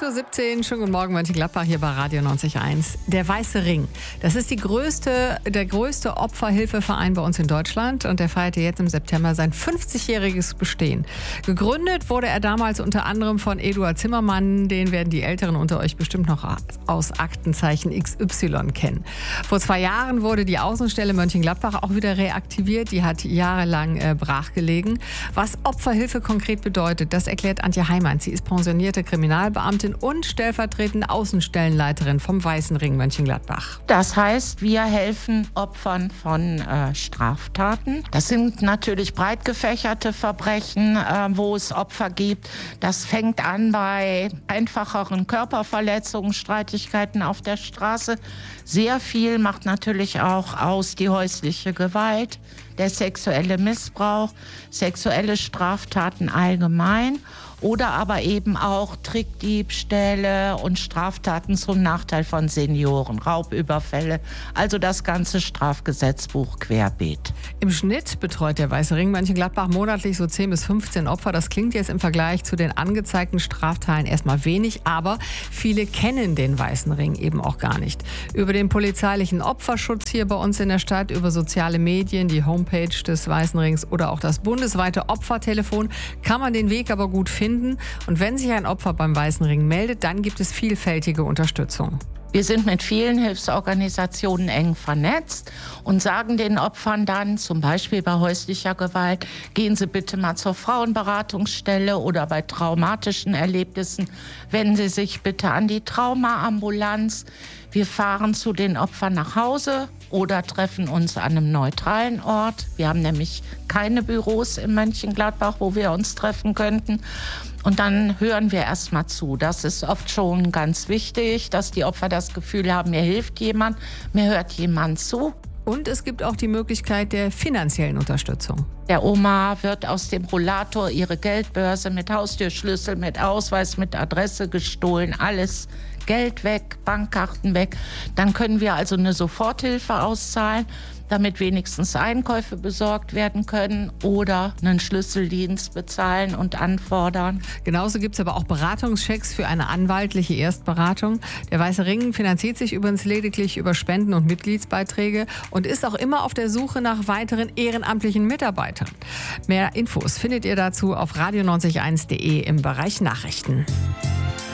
8:17 Uhr, schönen guten Morgen, Mönchengladbach hier bei Radio 90.1. Der Weiße Ring, das ist der größte Opferhilfeverein bei uns in Deutschland und der feierte jetzt im September sein 50-jähriges Bestehen. Gegründet wurde er damals unter anderem von Eduard Zimmermann, den werden die Älteren unter euch bestimmt noch aus Aktenzeichen XY kennen. Vor 2 Jahren wurde die Außenstelle Mönchengladbach auch wieder reaktiviert, die hat jahrelang brachgelegen. Was Opferhilfe konkret bedeutet, das erklärt Antje Heimann. Sie ist pensionierte Kriminalbeamtin und stellvertretende Außenstellenleiterin vom Weißen Ring Mönchengladbach. Das heißt, wir helfen Opfern von Straftaten. Das sind natürlich breit gefächerte Verbrechen, wo es Opfer gibt. Das fängt an bei einfacheren Körperverletzungen, Streitigkeiten auf der Straße. Sehr viel macht natürlich auch aus die häusliche Gewalt, der sexuelle Missbrauch, sexuelle Straftaten allgemein oder aber eben auch Trickdiebstähle und Straftaten zum Nachteil von Senioren, Raubüberfälle, also das ganze Strafgesetzbuch querbeet. Im Schnitt betreut der Weiße Ring Mönchengladbach monatlich so 10 bis 15 Opfer. Das klingt jetzt im Vergleich zu den angezeigten Strafteilen erstmal wenig, aber viele kennen den Weißen Ring eben auch gar nicht. Über den polizeilichen Opferschutz hier bei uns in der Stadt, über soziale Medien, die Homepage des Weißen Rings oder auch das bundesweite Opfertelefon kann man den Weg aber gut finden. Und wenn sich ein Opfer beim Weißen Ring meldet, dann gibt es vielfältige Unterstützung. Wir sind mit vielen Hilfsorganisationen eng vernetzt und sagen den Opfern dann, zum Beispiel bei häuslicher Gewalt, gehen Sie bitte mal zur Frauenberatungsstelle oder bei traumatischen Erlebnissen, wenden Sie sich bitte an die Traumaambulanz. Wir fahren zu den Opfern nach Hause oder treffen uns an einem neutralen Ort. Wir haben nämlich keine Büros in Mönchengladbach, wo wir uns treffen könnten. Und dann hören wir erst mal zu. Das ist oft schon ganz wichtig, dass die Opfer das Gefühl haben, mir hilft jemand, mir hört jemand zu. Und es gibt auch die Möglichkeit der finanziellen Unterstützung. Der Oma wird aus dem Rollator ihre Geldbörse mit Haustürschlüssel, mit Ausweis, mit Adresse gestohlen, alles Geld weg, Bankkarten weg. Dann können wir also eine Soforthilfe auszahlen, damit wenigstens Einkäufe besorgt werden können oder einen Schlüsseldienst bezahlen und anfordern. Genauso gibt es aber auch Beratungschecks für eine anwaltliche Erstberatung. Der Weiße Ring finanziert sich übrigens lediglich über Spenden und Mitgliedsbeiträge und ist auch immer auf der Suche nach weiteren ehrenamtlichen Mitarbeitern. Mehr Infos findet ihr dazu auf radio90.1.de im Bereich Nachrichten.